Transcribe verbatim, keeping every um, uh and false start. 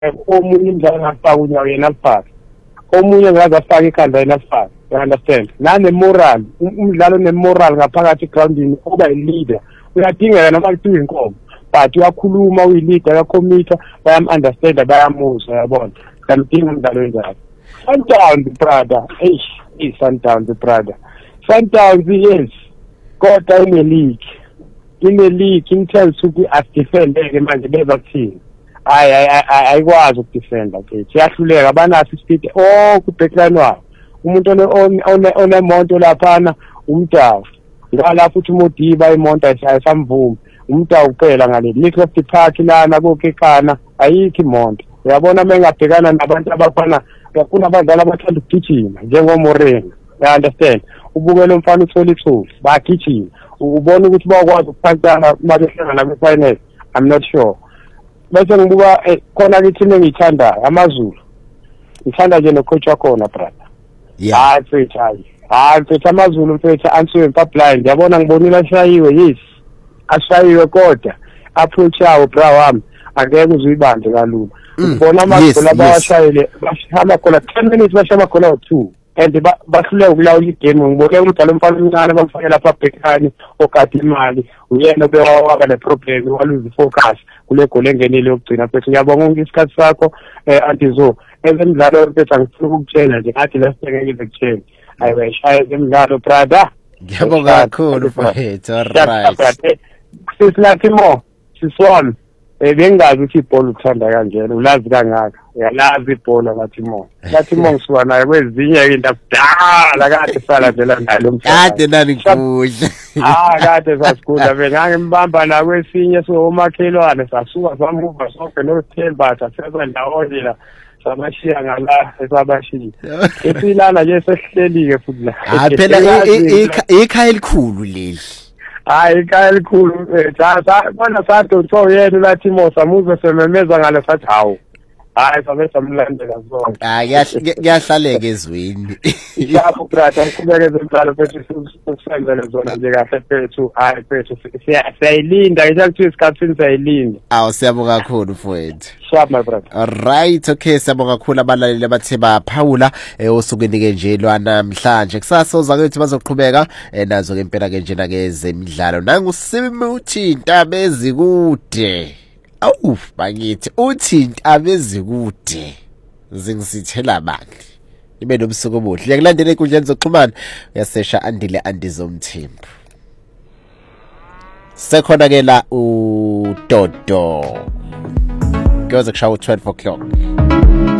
omunye imidlalo ngafaka unyawo yena afaka omunye ngaze afaka ikhanda yena afaka. You understand? Nane moral umdlalo nemoral ngaphakathi groundini oba leader uyadingeka noma kuthiwa inkomo but uyakhuluma uyileader yakhomitha bayam understand bayamuzwa yabona kamdinga umdlalo wenjalo. Sundowns brother eish is Sundowns brother Sundowns yes kodwa ine league ine league intels ukuthi asifendeke manje beza kuthini hayi ayikwazi ukudefenda ke siyahluleka abanaso ispeed oh kubheklane wabo umuntu one onemonto laphana umdawu ngala futhi uModiba imonto ayisamvumi umdawu kuphela ngale middle of the park lana kokekhana ayikho imonto uyabona mengabhekana nabantu abafana yakuna abadlali abathanda ukugijima njengoMorena you understand ubukele umfana uthola ithuba bagijima ubona ukuthi bakwazi ukuphantana mabehlangana kwi-final I'm not sure bese ngibuka khona ke team engiyithandayo amaZulu ngithanda nje nocoach wakhona brother hayi mfethu hayi hayi mfethu amaZulu mfethu ansuke pipeline yabona ngibonile ashayiwe yes ashayiwe kodwa approach yawo bra wami angeke uzuyibande kalula ubona amaZulu abawashayile bashama khona ten minutes bashama khona two and bahluleka ukulawula igame ngibone ukuthi lo mfana omncane bamfake lapha bhekani okade imali uyena bewawaka le problem waluze focus kule goal engenile yokugcina mfethu ngiyabonga isikhathi sakho antizo ezemidlalo mfethu angifuna ukukutshela nje ngathi lesingeke ngikutshela ayiweshaya zemidlalo brother ngiyabonga kakhulu mfethu alright sisilathi mo siswami bengazi ukuthi ibhola uthanda kanjena ulazi kangaka uyalazi ibhola ngathi mo ngathi mo ngisuka naye kwezinye into akudala kade salandela nalo mfana kade nani ngikudla ah kade sasikudla bengange mbamba na kwesinye so umakhelwane sasuka samuva sonke nothemba sasebenza ndawonye la samashiya ngala esabashiya esilana nje sehlelike futhi la ah phela ikhaya elikhulu leli hayi ikhaya elikhulu cha bona sathi so yena lathi mo samuze sememeza ngale sathi hawu hayi sabe samlandela zonke ah kuyahlaleka ezweni lapho brother ngikubeke zemidlalo phethu usenzele zona nje kahle phethu hayi phethu siyayilinda ngiyakuthi isikhathi siyayilinda awu siyabonga kakhulu mfowethu sharp my brother alright okay siyabonga kakhulu abalaleli abathe baphawula osukwini ke nje lwanamhlanje kusasa uza kwethu bazoqhubeka nazo ke impela ke njena ke zemidlalo nangu uthi intaba ezikude awu bakithi uthi intaba ezikude zingisithela bandle ibe nobusuku obuhle uyakulandela enkundleni zokuxhumana uyasesha Andile Andizomthembu sekhona ke la uDodo kuyoze kushawa twelve o'clock